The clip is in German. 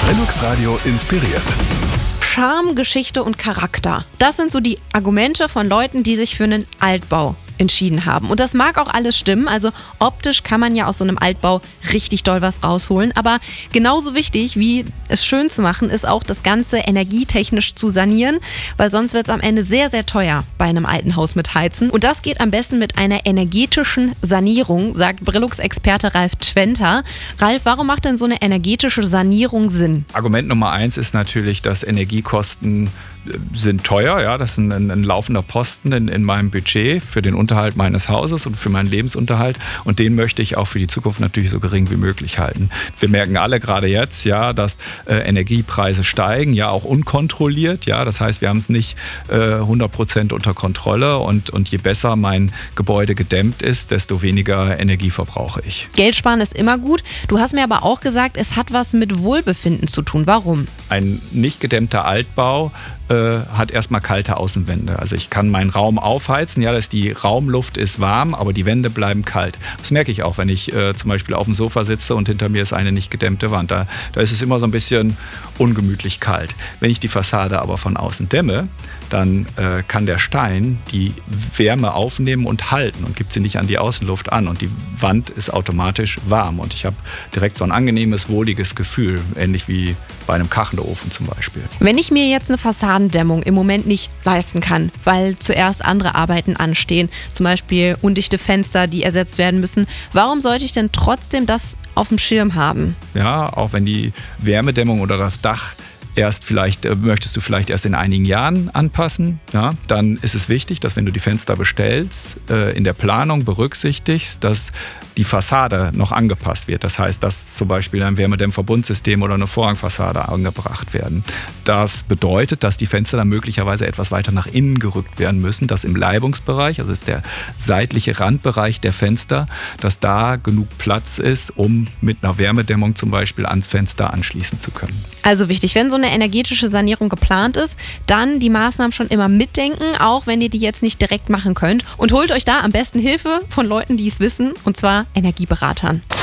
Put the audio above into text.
Velux Radio inspiriert. Charme, Geschichte und Charakter. Das sind so die Argumente von Leuten, die sich für einen Altbau entschieden haben. Und das mag auch alles stimmen. Also optisch kann man ja aus so einem Altbau richtig doll was rausholen. Aber genauso wichtig, wie es schön zu machen, ist auch das Ganze energietechnisch zu sanieren. Weil sonst wird es am Ende sehr, sehr teuer bei einem alten Haus mit Heizen. Und das geht am besten mit einer energetischen Sanierung, sagt Brillux-Experte Ralf Twenter. Ralf, warum macht denn so eine energetische Sanierung Sinn? Argument Nummer 1 ist natürlich, dass Energiekosten sind teuer. Ja, das ist ein laufender Posten in meinem Budget für den Unterhalt meines Hauses und für meinen Lebensunterhalt. Und den möchte ich auch für die Zukunft natürlich so gering wie möglich halten. Wir merken alle gerade jetzt, ja, dass Energiepreise steigen, ja auch unkontrolliert. Ja, das heißt, wir haben es nicht 100% unter Kontrolle. Und je besser mein Gebäude gedämmt ist, desto weniger Energie verbrauche ich. Geld sparen ist immer gut. Du hast mir aber auch gesagt, es hat was mit Wohlbefinden zu tun. Warum? Ein nicht gedämmter Altbau hat erstmal kalte Außenwände. Also ich kann meinen Raum aufheizen, ja, die Raumluft ist warm, aber die Wände bleiben kalt. Das merke ich auch, wenn ich zum Beispiel auf dem Sofa sitze und hinter mir ist eine nicht gedämmte Wand. Da ist es immer so ein bisschen ungemütlich kalt. Wenn ich die Fassade aber von außen dämme, dann kann der Stein die Wärme aufnehmen und halten und gibt sie nicht an die Außenluft an. Und die Wand ist automatisch warm und ich habe direkt so ein angenehmes, wohliges Gefühl, ähnlich wie bei einem Kachelofen zum Beispiel. Wenn ich mir jetzt eine Fassadendämmung im Moment nicht leisten kann, weil zuerst andere Arbeiten anstehen, zum Beispiel undichte Fenster, die ersetzt werden müssen, warum sollte ich denn trotzdem das auf dem Schirm haben? Ja, auch wenn die Wärmedämmung oder das Dach möchtest du vielleicht erst in einigen Jahren anpassen, ja, dann ist es wichtig, dass wenn du die Fenster bestellst, in der Planung berücksichtigst, dass die Fassade noch angepasst wird. Das heißt, dass zum Beispiel ein Wärmedämmverbundsystem oder eine Vorhangfassade angebracht werden. Das bedeutet, dass die Fenster dann möglicherweise etwas weiter nach innen gerückt werden müssen, dass im Leibungsbereich, also ist der seitliche Randbereich der Fenster, dass da genug Platz ist, um mit einer Wärmedämmung zum Beispiel ans Fenster anschließen zu können. Also wichtig, wenn so eine energetische Sanierung geplant ist, dann die Maßnahmen schon immer mitdenken, auch wenn ihr die jetzt nicht direkt machen könnt. Und holt euch da am besten Hilfe von Leuten, die es wissen, und zwar Energieberatern.